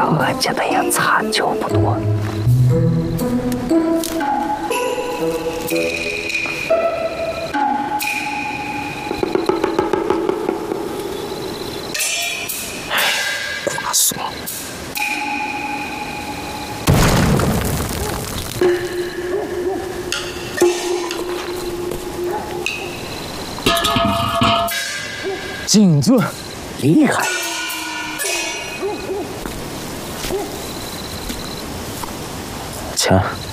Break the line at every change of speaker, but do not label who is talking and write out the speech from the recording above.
我觉得也差就不多。
瓜怂！
谨遵。
厉害！
请。